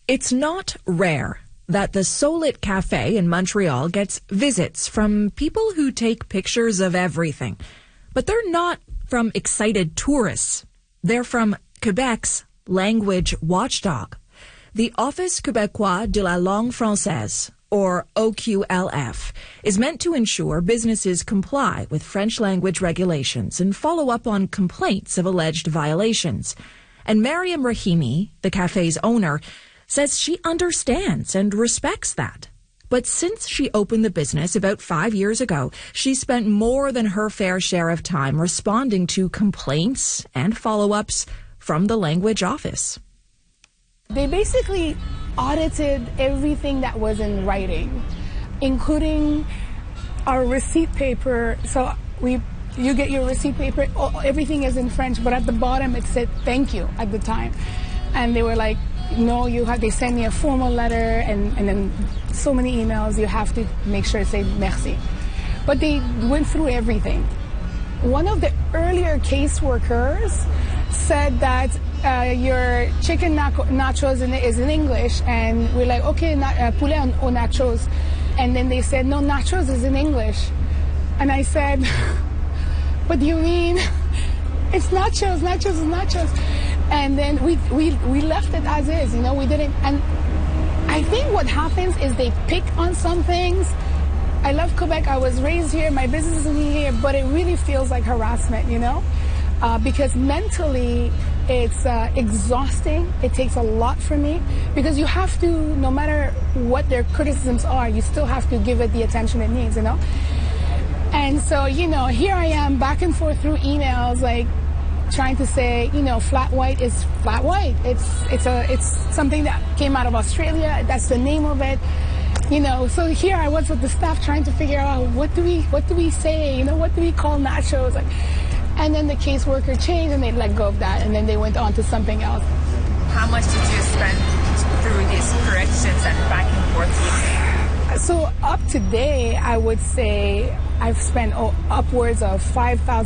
It's not rare that the Solit Cafe in Montreal gets visits from people who take pictures of everything. But they're not from excited tourists. They're from Quebec's language watchdog, the Office Québécois de la Langue Française, or OQLF, is meant to ensure businesses comply with French language regulations and follow up on complaints of alleged violations. And Mariam Rahimi, the cafe's owner, says she understands and respects that. But since she opened the business about 5 years ago, she spent more than her fair share of time responding to complaints and follow-ups from the language office. They basically audited everything that was in writing, including our receipt paper. So you get your receipt paper, everything is in French, but at the bottom it said thank you at the time. And they were like, no, they send me a formal letter and then so many emails, you have to make sure it says merci. But they went through everything. One of the earlier caseworkers said that your chicken nachos is in English, and we're like, okay, poulet au nachos. And then they said, no, nachos is in English. And I said, what do you mean? It's nachos, nachos is nachos. And then we left it as is, we didn't. And I think what happens is they pick on some things. I love Quebec. I was raised here. My business is here, but it really feels like harassment, because mentally it's exhausting. It takes a lot for me because you have to, no matter what their criticisms are, you still have to give it the attention it needs, And so, here I am back and forth through emails, like trying to say, flat white is flat white. It's something that came out of Australia. That's the name of it. So here I was with the staff trying to figure out what do we say, what do we call nachos? And then the caseworker changed and they let go of that, and then they went on to something else. How much did you spend through these corrections and back and forth? So up to date, I would say I've spent upwards of $5,000